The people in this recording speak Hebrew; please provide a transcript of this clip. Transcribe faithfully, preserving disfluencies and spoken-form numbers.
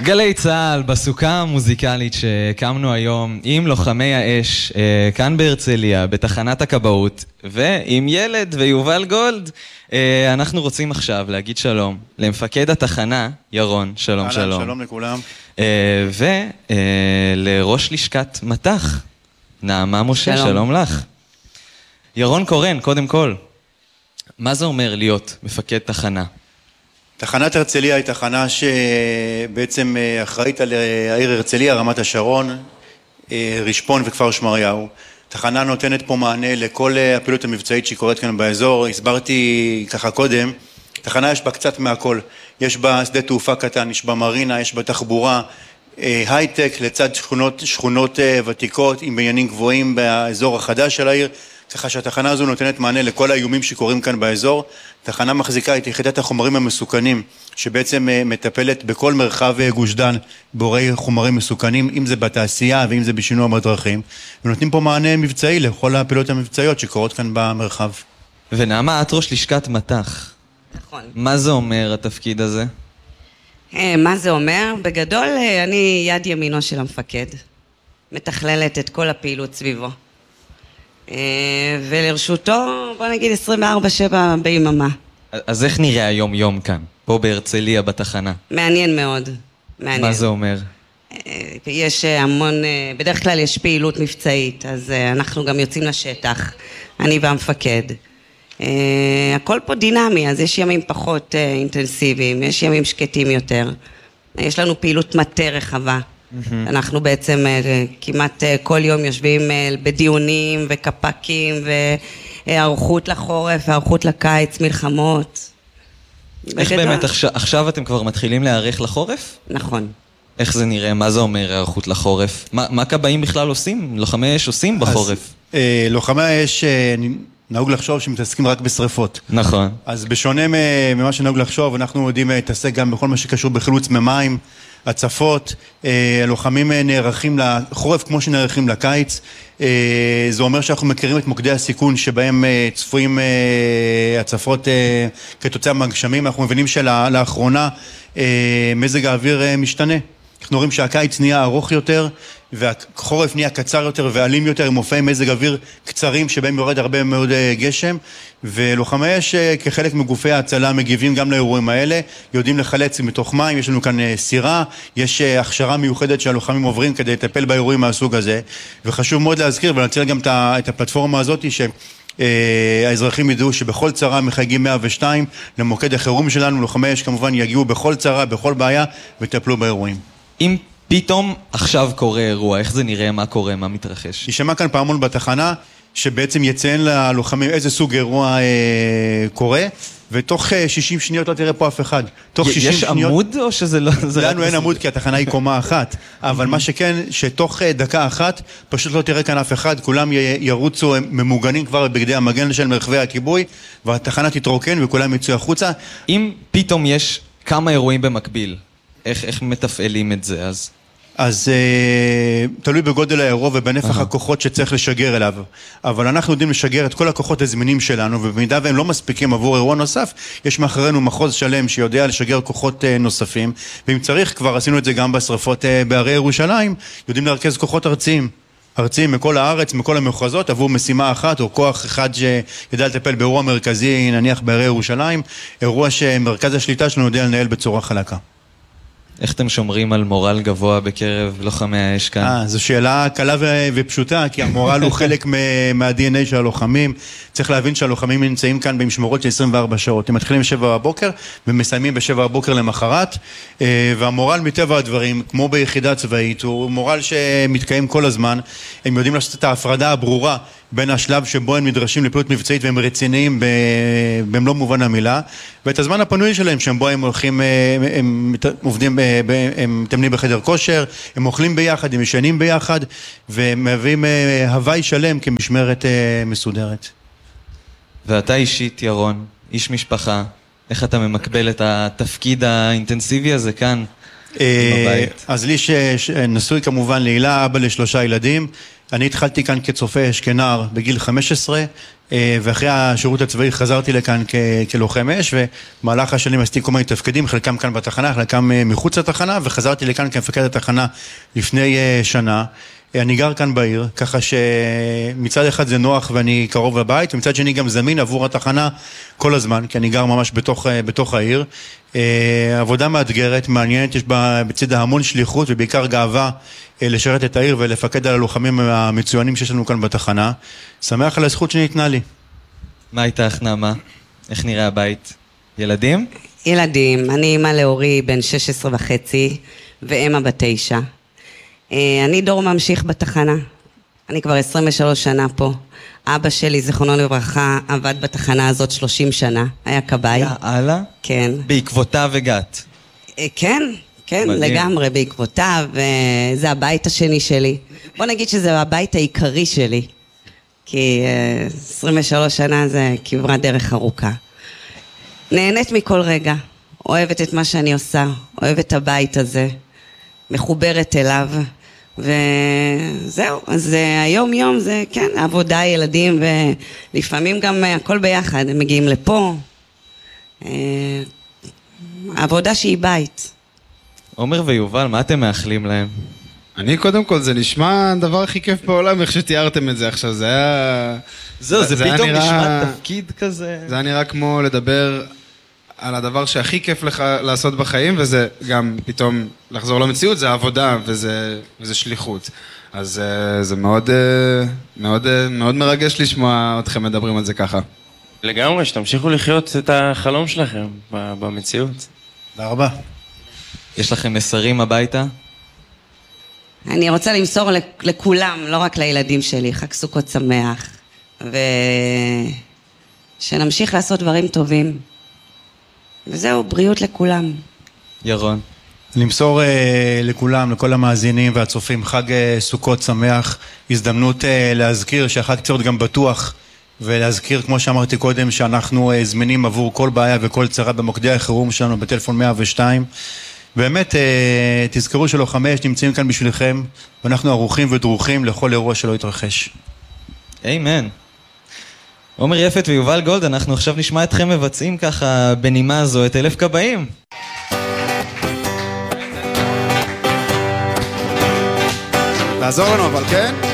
גלי צהל בסוכה המוזיקלית שקמנו היום עם לוחמי האש כאן בהרצליה בתחנת הכבאות ועם ילד ויובל גולד. אנחנו רוצים עכשיו להגיד שלום למפקד התחנה ירון, שלום שלום. שלום לכולם. ולראש לשכת מתח נעמה משה, שלום, שלום לך. ירון קורן, קודם כל, מה זה אומר להיות מפקד תחנה? תחנת הרצליה היא תחנה שבעצם אחראית על העיר הרצליה, רמת השרון, רשפון וכפר שמריהו. תחנה נותנת פה מענה לכל הפעילות המבצעית שקורית כאן באזור. הסברתי ככה קודם, תחנה יש בה קצת מהכל. יש בה שדה תעופה קטן, יש בה מרינה, יש בה תחבורה, הייטק לצד שכונות, שכונות ותיקות עם בניינים גבוהים באזור החדש של העיר. ככה שהתחנה הזו נותנת מענה לכל האיומים שקורים כאן באזור. תחנה מחזיקה את יחידת החומרים המסוכנים, שבעצם מטפלת בכל מרחב גוש דן בורי חומרים מסוכנים, אם זה בתעשייה ואם זה בשינוע בדרכים, ונותנים פה מענה מבצעי לכל הפעילות המבצעיות שקורות כאן במרחב. ונעמה, את ראש לשכת מתח. נכון. מה זה אומר התפקיד הזה? מה זה אומר? בגדול אני יד ימינו של המפקד, מתכללת את כל הפעילות סביבו. ולרשותו, בוא נגיד עשרים וארבע שבע ביממה. אז איך נראה היום יום כאן, פה בהרצליה בתחנה? מעניין מאוד, מעניין. מה זה אומר? יש המון, בדרך כלל יש פעילות מבצעית, אז אנחנו גם יוצאים לשטח, אני והמפקד. הכל פה דינמי, אז יש ימים פחות אינטנסיביים, יש ימים שקטים יותר. יש לנו פעילות מטה רחבה. אנחנו בעצם כמעט כל יום יושבים בדיונים וקפקים והערכות לחורף והערכות לקיץ, מלחמות. איך באמת עכשיו, עכשיו אתם כבר מתחילים להיערך לחורף? נכון. איך זה נראה? מה זה אומר הערכות לחורף? מה, מה כבאים בכלל עושים? לוחמי אש עושים בחורף? אז, אה, לוחמי האש נהוג לחשוב שמתעסקים רק בשריפות. נכון. אז בשונה ממה שנהוג לחשוב, אנחנו יודעים להתעסק גם בכל מה שקשור בחילוץ ממים, הצפות, הלוחמים נערכים לחורף כמו שנערכים לקיץ. זה אומר שאנחנו מכירים את מוקדי הסיכון שבהם צפויים הצפות כתוצאה מהגשמים. אנחנו מבינים שלאחרונה מזג האוויר משתנה. אנחנו רואים שהקיץ נהיה ארוך יותר והחורף נהיה קצר יותר ואלים יותר עם מופעי מזג אוויר קצרים שבהם יורד הרבה מאוד גשם, ולוחמי אש כחלק מגופי ההצלה מגיבים גם לאירועים האלה, יודעים לחלץ מתוך מים. יש לנו כאן סירה, יש הכשרה מיוחדת שהלוחמים עוברים כדי לטפל באירועים מהסוג הזה, וחשוב מאוד להזכיר ולנצל גם את הפלטפורמה הזאת ש... האזרחים ידעו שבכל צרה מחייגים מאה ושתיים למוקד החירום שלנו. לוחמי אש כמובן יגיעו בכל צרה, בכל בעיה, וטפלו באירועים. אם פתאום עכשיו קורה אירוע, איך זה נראה, מה קורה, מה מתרחש? ישמע כאן פעמון בתחנה שבעצם יציין ללוחמים איזה סוג אירוע אה, קורה, ותוך שישים שניות לא תראה פה אף אחד. תוך יש שישים שניות... עמוד או שזה לא... לנו אין עמוד כי התחנה היא קומה אחת, אבל מה שכן, שתוך דקה אחת פשוט לא תראה כאן אף אחד, כולם ירוצו ממוגנים כבר בגדי המגן של מרחבי הכיבוי, והתחנה תתרוקן וכולם יצאו החוצה. אם פתאום יש כמה אירועים במקביל, איך, איך מתפעלים את זה אז? אז uh, תלוי בגודל האירוע ובנפח הכוחות שצריך לשגר אליו. אבל אנחנו יודעים לשגר את כל הכוחות הזמינים שלנו, ובמידה והם לא מספיקים עבור אירוע נוסף, יש מאחרינו מחוז שלם שיודע לשגר כוחות uh, נוספים, ואם צריך, כבר עשינו את זה גם בשריפות uh, בערי ירושלים, יודעים לרכז כוחות ארציים. ארציים מכל הארץ, מכל המחוזות, עבור משימה אחת או כוח אחד שידע לטפל באירוע מרכזי, נניח בערי ירושלים, אירוע שמרכז השליטה שלנו יודע לנהל בצורה חלקה. איך אתם שומרים על מורל גבוה בקרב לוחמי האש כאן? אה, זו שאלה קלה ו- ופשוטה, כי המורל הוא חלק מה-די אן איי של הלוחמים. צריך להבין שהלוחמים נמצאים כאן במשמרות של עשרים וארבע שעות. הם מתחילים בשבע בבוקר ומסיימים בשבע בבוקר למחרת, והמורל מטבע הדברים, כמו ביחידה צבאית, הוא מורל שמתקיים כל הזמן. הם יודעים לעשות את ההפרדה הברורה בין השלב שבו הם נדרשים לפעילות מבצעית והם רציניים במלוא מובן המילה, ואת הזמן הפנוי שלהם שבו הם הולכים, הם עובדים, הם מתאמנים בחדר כושר, הם אוכלים ביחד, הם ישנים ביחד, ומהווים הוואי שלם כמשמרת מסודרת. ואתה אישית, ירון, איש משפחה, איך אתה ממקבל את התפקיד האינטנסיבי הזה כאן בבית? אז לי שנשוי כמובן להילה, אבא לשלושה ילדים. אני התחלתי כאן כצופה אש כנער בגיל חמש עשרה, ואחרי השירות הצבאי חזרתי לכאן כ- כלוחם אש, ובמהלך השנים עשיתי כל מיני תפקידים, חלקם כאן בתחנה, חלקם מחוץ לתחנה, וחזרתי לכאן כמפקד התחנה לפני שנה. אני גר כאן בעיר, ככה שמצד אחד זה נוח ואני קרוב לבית, ומצד שני גם זמין עבור התחנה כל הזמן, כי אני גר ממש בתוך, בתוך העיר. עבודה מאתגרת, מעניינת, יש בצדה המון שליחות ובעיקר גאווה לשרת את העיר ולפקד על הלוחמים המצוינים שיש לנו כאן בתחנה. שמח על הזכות שניתנה לי. מה איתך, נעמה? איך נראה הבית? ילדים? ילדים. אני אמא לאורי בן שש עשרה וחצי ואמא בת תשע. אני דור ממשיך בתחנה. אני כבר עשרים ושלוש שנה פה. אבא שלי, זיכרונו לברכה, עבד בתחנה הזאת שלושים שנה. היה כבאי. יאללה? כן. בעקבותיו הגעת. כן, כן, מדהים. לגמרי בעקבותיו. זה הבית השני שלי. בוא נגיד שזה הבית העיקרי שלי. כי עשרים ושלוש שנה זה כברת דרך ארוכה. נהנית מכל רגע. אוהבת את מה שאני עושה. אוהבת את הבית הזה. מחוברת אליו, וזהו, אז היום יום זה, כן, עבודה, ילדים, ולפעמים גם הכל ביחד, הם מגיעים לפה, עבודה שהיא בית. עומר ויובל, מה אתם מאחלים להם? אני קודם כל, זה נשמע הדבר הכי כיף בעולם, איך שתיארתם את זה עכשיו, זה היה... זהו, זה, זה פתאום נראה... נשמע תפקיד כזה. זה היה נראה כמו לדבר על הדבר שהכי כיף לך לעשות בחיים, וזה גם פתאום לחזור למציאות, זה עבודה וזה, וזה שליחות. אז זה מאוד, מאוד, מאוד מרגש לשמוע אתכם מדברים על זה ככה. לגמרי, שתמשיכו לחיות את החלום שלכם במציאות. תודה רבה. יש לכם מסרים הביתה? אני רוצה למסור לכולם, לא רק לילדים שלי, חג סוכות שמח, ושנמשיך לעשות דברים טובים. וזהו, בריאות לכולם. ירון. למסור uh, לכולם, לכל המאזינים והצופים, חג uh, סוכות שמח, הזדמנות uh, להזכיר שהחג צריך להיות גם בטוח, ולהזכיר, כמו שאמרתי קודם, שאנחנו uh, זמינים עבור כל בעיה וכל צרה במוקדי החירום שלנו בטלפון מאה ושתיים. באמת, uh, תזכרו שלוחמי אש נמצאים כאן בשבילכם, ואנחנו ערוכים ודרוכים לכל אירוע שלא יתרחש. אמן. עומר יפת ויובל גולד, אנחנו עכשיו נשמע אתכם מבצעים ככה בנימה זו את אלף כבאים. לעזור לנו אבל, כן?